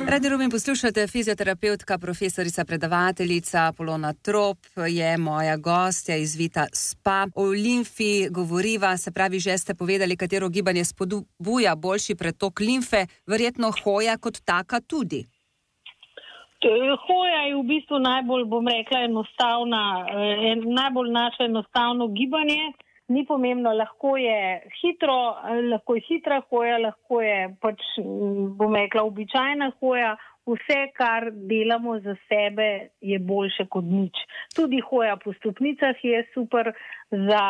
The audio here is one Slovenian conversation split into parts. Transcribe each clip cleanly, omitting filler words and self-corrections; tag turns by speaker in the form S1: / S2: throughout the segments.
S1: Radio Rubin poslušate, fizioterapeutka, profesorica, predavateljica Polona Trop je moja gostja iz Vita Spa. O limfi govoriva, se pravi, že ste povedali, katero gibanje spodbuja boljši pretok limfe, verjetno hoja kot taka tudi.
S2: Hoja je v bistvu najbolj, bom rekla, najbolj naše enostavno gibanje. Ni pomembno, lahko je hitra hoja, lahko je pač, bom rekla, običajna hoja. Vse, kar delamo za sebe, je boljše kot nič. Tudi hoja po stopnicah je super za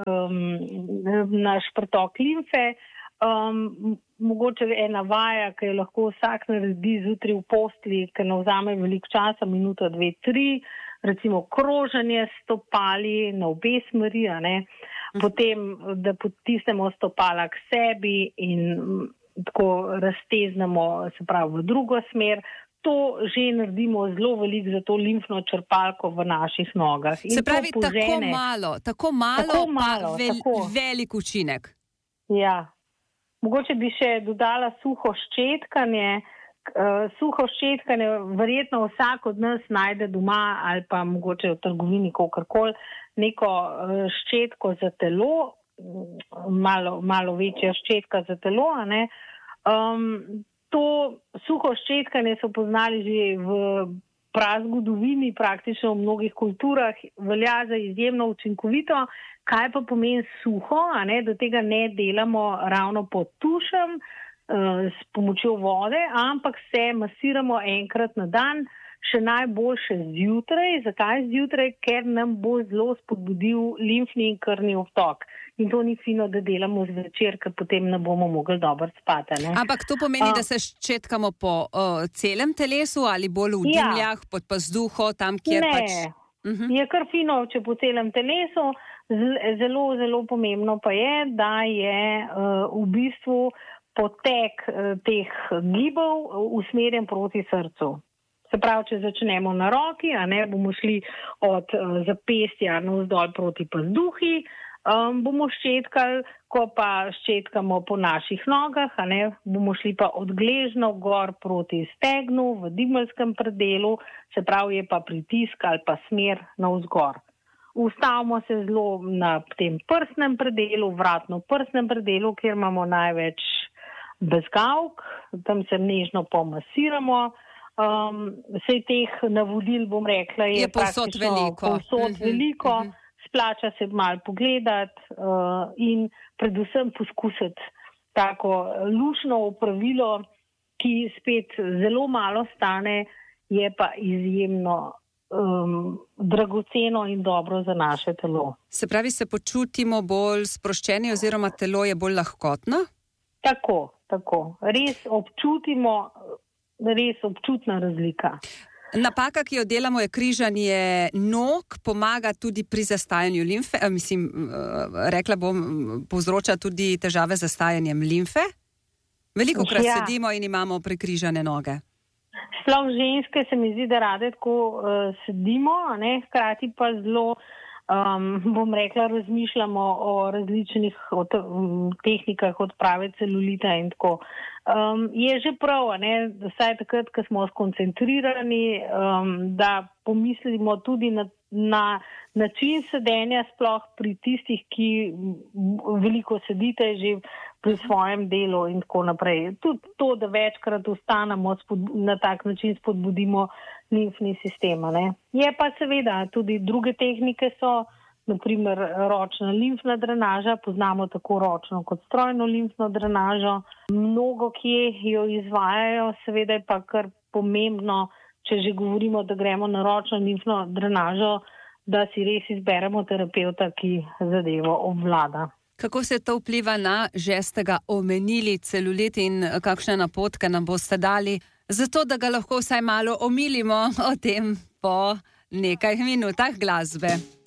S2: naš pretok limfe. Mogoče ena vaja, ki jo lahko vsak naredi zjutraj v postelji, ker ne vzame veliko časa, minuta, 2, 3, recimo kroženje s stopali na obe smeri, potem, da potisnemo stopala k sebi in tako razteznemo, se pravi, v drugo smer. To že naredimo zelo veliko za to limfno črpalko v naših nogah.
S1: Se pravi, tako malo, velik učinek.
S2: Ja. Mogoče bi še dodala suho ščetkanje. Suho ščetkanje verjetno vsak od nas najde doma ali pa mogoče v trgovini kakorkoli neko ščetko za telo, malo večja ščetka za telo. To suho ščetkanje so poznali že v prazgodovini, praktično v mnogih kulturah, velja za izjemno učinkovito. Kaj pa pomeni suho, da tega ne delamo ravno pod tušem, s pomočjo vode, ampak se masiramo enkrat na dan, še najboljše zjutraj. Zakaj zjutraj? Ker nam bo zelo spodbudil limfni in krvni obtok. In to ni fino, da delamo zvečer, ker potem ne bomo mogli dobro spati.
S1: Ampak to pomeni, da se ščetkamo po celem telesu ali bolj v dimljah, pod pazduho, tam, kjer pač...
S2: Je kar fino, če po celem telesu. Zelo, zelo pomembno pa je, da je v bistvu potek teh gibov usmerjen proti srcu. Se pravi, če začnemo na roki, bomo šli od zapestja navzdol proti pazduhi, bomo ščetkali, ko pa ščetkamo po naših nogah, bomo šli pa od gležnjev gor proti stegnu v dimelskem predelu, se pravi, je pa pritisk ali pa smer navzgor. Ustavimo se zelo na tem prsnem predelu, vratno-prsnem predelu, kjer imamo največ bezgavk, tam se nežno pomasiramo. Vsej teh navodil, bom rekla, je
S1: povsod
S2: veliko. Splača se malo pogledati in predvsem poskusiti tako lušno opravilo, ki spet zelo malo stane, je pa izjemno dragoceno in dobro za naše telo.
S1: Se pravi, se počutimo bolj sproščeni oziroma telo je bolj lahkotno?
S2: Tako. Res občutna razlika.
S1: Napaka, ki jo delamo, je križanje nog, pomaga tudi pri zastajanju limfe, rekla bom, povzroča tudi težave z zastajanjem limfe. Velikokrat sedimo in imamo prekrižane noge.
S2: Sploh ženske se mi zdi, da rade tako sedimo, hkrati pa zelo, bom rekla, razmišljamo o različnih tehnikah odprave celulita in tako. Je že prav, da vsaj takrat, ko smo skoncentrirani, da pomislimo tudi na način sedenja, sploh pri tistih, ki veliko sedite že pri svojem delu in tako naprej. Tudi to, da večkrat ostanemo, na tak način spodbudimo limfni sistem. Je pa seveda tudi druge tehnike so, naprimer ročna limfna drenaža, poznamo tako ročno kot strojno limfno drenažo. Mnogo kje jo izvajajo, seveda je pa kar pomembno, če že govorimo, da gremo na ročno limfno drenažo, da si res izberemo terapeuta, ki zadevo obvlada.
S1: Kako se to vpliva na, že ste ga omenili, celulit in kakšne napotke nam boste dali, zato da ga lahko vsaj malo omilimo o tem po nekaj minutah glasbe.